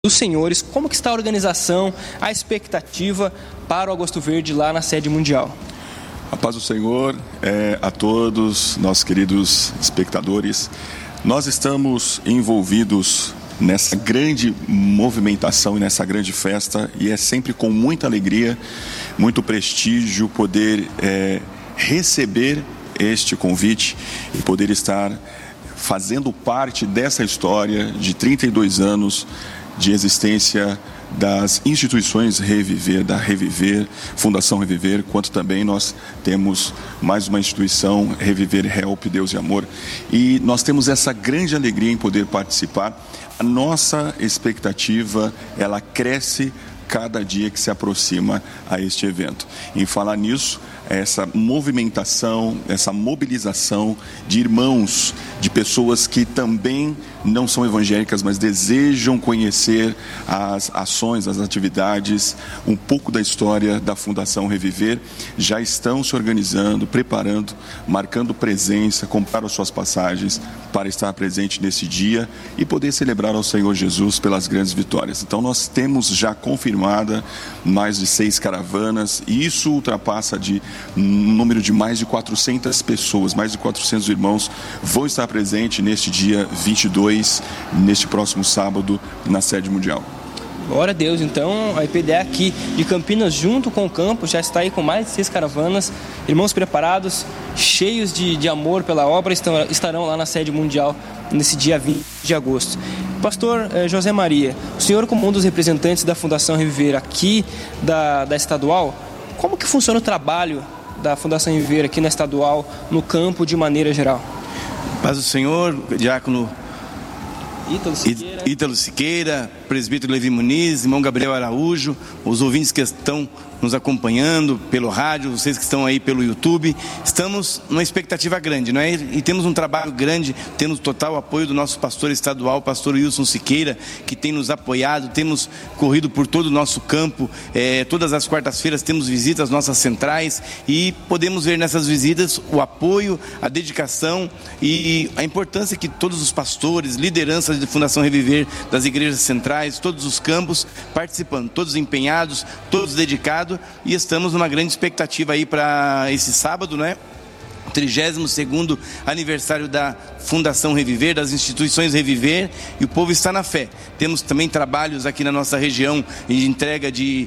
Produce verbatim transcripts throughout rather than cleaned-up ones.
dos senhores, como que está a organização, a expectativa para o Agosto Verde lá na sede mundial? A paz do Senhor é, a todos, nossos queridos espectadores. Nós estamos envolvidos nessa grande movimentação e nessa grande festa, e é sempre com muita alegria, muito prestígio poder é, receber este convite e poder estar fazendo parte dessa história de trinta e dois anos de existência das instituições Reviver, da Reviver, Fundação Reviver, quanto também nós temos mais uma instituição, Reviver Help, Deus e Amor, e nós temos essa grande alegria em poder participar. A nossa expectativa, ela cresce cada dia que se aproxima a este evento. Em falar nisso, essa movimentação, essa mobilização de irmãos, de pessoas que também não são evangélicas, mas desejam conhecer as ações, as atividades, um pouco da história da Fundação Reviver, já estão se organizando, preparando, marcando presença, compraram suas passagens para estar presente nesse dia e poder celebrar ao Senhor Jesus pelas grandes vitórias. Então nós temos já confirmada mais de seis caravanas, e isso ultrapassa de um número de mais de quatrocentas pessoas, mais de quatrocentos irmãos vão estar presentes neste dia vinte e dois, neste próximo sábado, na sede mundial. Glória a Deus. Então a I P D A aqui de Campinas, junto com o campo, já está aí com mais de seis caravanas, irmãos preparados, cheios de, de amor pela obra, estão, estarão lá na sede mundial nesse dia vinte de agosto. Pastor eh, José Maria, o senhor, como um dos representantes da Fundação Reviver aqui da, da estadual, como que funciona o trabalho da Fundação Reviver aqui na estadual, no campo de maneira geral? Paz do Senhor, diácono Ítalo Siqueira, Ítalo Siqueira, presbítero Levi Muniz, irmão Gabriel Araújo, os ouvintes que estão nos acompanhando pelo rádio, vocês que estão aí pelo YouTube, estamos numa expectativa grande, não é? E temos um trabalho grande, temos total apoio do nosso pastor estadual, pastor Wilson Siqueira, que tem nos apoiado, temos corrido por todo o nosso campo, é, todas as quartas-feiras temos visitas às nossas centrais, e podemos ver nessas visitas o apoio, a dedicação e a importância que todos os pastores, lideranças de Fundação Reviver, das igrejas centrais, todos os campos participando, todos empenhados, todos dedicados. E estamos numa grande expectativa aí para esse sábado, né? trigésimo segundo aniversário da Fundação Reviver, das instituições Reviver, e o povo está na fé. Temos também trabalhos aqui na nossa região de entrega de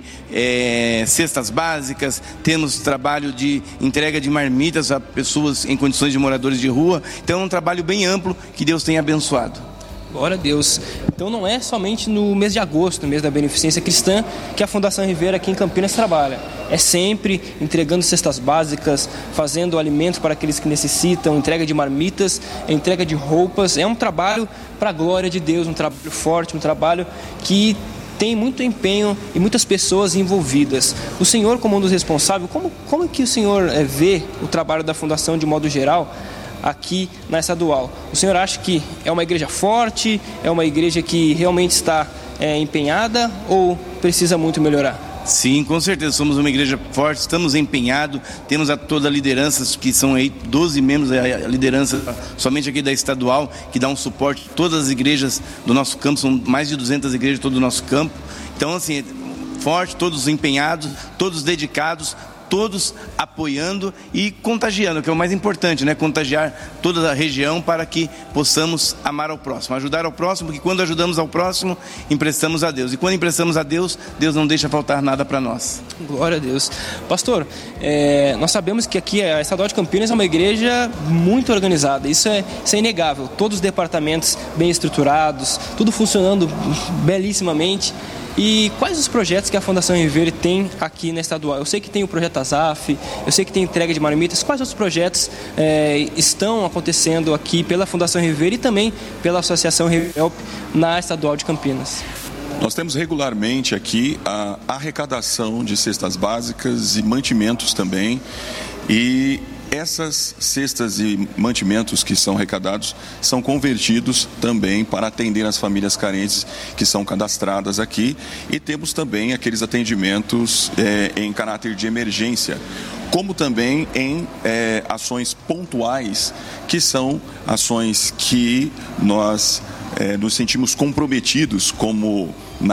é, cestas básicas, temos trabalho de entrega de marmitas a pessoas em condições de moradores de rua. Então é um trabalho bem amplo que Deus tem abençoado. Glória a Deus. Então não é somente no mês de agosto, no mês da Beneficência Cristã, que a Fundação Reviver aqui em Campinas trabalha. É sempre entregando cestas básicas, fazendo alimento para aqueles que necessitam, entrega de marmitas, entrega de roupas. É um trabalho para a glória de Deus, um trabalho forte, um trabalho que tem muito empenho e muitas pessoas envolvidas. O senhor, como um dos responsáveis, como, como é que o senhor é, vê o trabalho da Fundação de modo geral aqui na estadual? O senhor acha que é uma igreja forte, é uma igreja que realmente está é, empenhada, ou precisa muito melhorar? Sim, com certeza, somos uma igreja forte, estamos empenhados, temos a toda a liderança, que são aí doze membros, a liderança somente aqui da estadual, que dá um suporte a todas as igrejas do nosso campo, são mais de duzentas igrejas de todo o nosso campo. Então, assim, forte, todos empenhados, todos dedicados, todos apoiando e contagiando, que é o mais importante, né? Contagiar toda a região para que possamos amar ao próximo, ajudar ao próximo, porque quando ajudamos ao próximo, emprestamos a Deus. E quando emprestamos a Deus, Deus não deixa faltar nada para nós. Glória a Deus. Pastor, é, nós sabemos que aqui a Estadual de Campinas é uma igreja muito organizada, isso é, isso é inegável. Todos os departamentos bem estruturados, tudo funcionando belíssimamente. E quais os projetos que a Fundação Reviver tem aqui na estadual? Eu sei que tem o projeto Azaf, eu sei que tem entrega de marmitas. Quais outros projetos é, estão acontecendo aqui pela Fundação Reviver e também pela Associação Help na estadual de Campinas? Nós temos regularmente aqui a arrecadação de cestas básicas e mantimentos também, e essas cestas e mantimentos que são arrecadados são convertidos também para atender as famílias carentes que são cadastradas aqui, e temos também aqueles atendimentos é, em caráter de emergência, como também em é, ações pontuais, que são ações que nós é, nos sentimos comprometidos como